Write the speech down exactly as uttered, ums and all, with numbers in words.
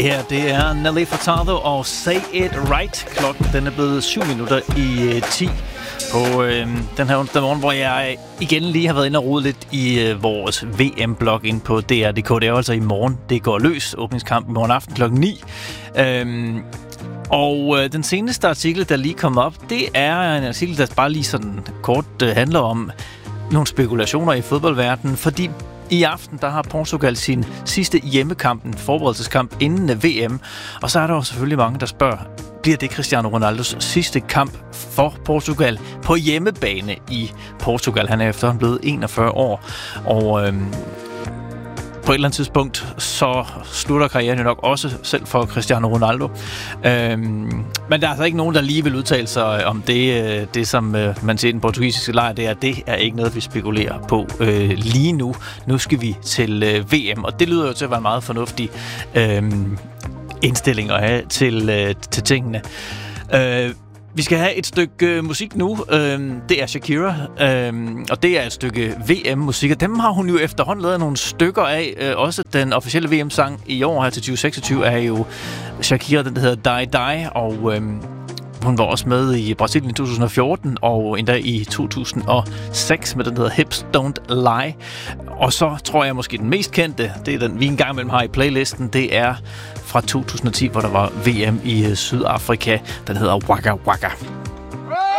Det her, det er Nelly Furtado og Say It Right. Klokken, den er blevet syv minutter i uh, ti på øh, den her onsdag morgen, hvor jeg igen lige har været inde og rode lidt i uh, vores V M-blog ind på D R punktum D K. Det er altså i morgen, det går løs. Åbningskamp i morgen aften klokken ni. Øhm, og øh, den seneste artikel, der lige kom op, det er en artikel, der bare lige sådan kort øh, handler om nogle spekulationer i fodboldverdenen, fordi i aften, der har Portugal sin sidste hjemmekamp, en forberedelseskamp inden V M. Og så er der jo selvfølgelig mange, der spørger, bliver det Cristiano Ronaldos sidste kamp for Portugal på hjemmebane i Portugal? Han er efterhånden blevet enogfyrre år, og øhm, på et eller andet tidspunkt, så slutter karrieren jo nok også selv for Cristiano Ronaldo. Øhm, men der er altså ikke nogen, der lige vil udtale sig om det, det som øh, man ser i den portugisiske lejr. Det er, det er ikke noget, vi spekulerer på øh, lige nu. Nu skal vi til øh, V M, og det lyder jo til at være en meget fornuftig øh, indstilling at have til, øh, til tingene. Øh, Vi skal have et stykke øh, musik nu. Øhm, det er Shakira, øhm, og det er et stykke V M-musik. Og dem har hun jo efterhånden lavet nogle stykker af. Øh, også den officielle V M-sang i år her til tyve seksogtyve er jo Shakira, den der hedder Die Die. Og øhm, hun var også med i Brasilien i to tusind og fjorten, og endda i to tusind og seks med den der hedder Hips Don't Lie. Og så tror jeg måske den mest kendte, det er den vi engang mellem har i playlisten, det er fra to tusind og ti, hvor der var V M i Sydafrika. Den hedder Waka Waka.